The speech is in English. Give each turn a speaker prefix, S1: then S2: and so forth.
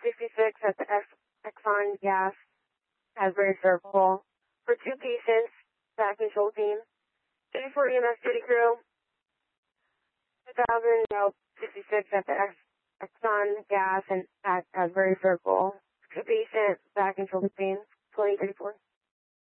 S1: 66 at the Exxon Gas, Asbury Circle. For 2 patients, that control team. 84 EMS duty crew. 2000, 66 at the Exxon Gas and at Asbury Circle. 2 patient, that control team. 2034.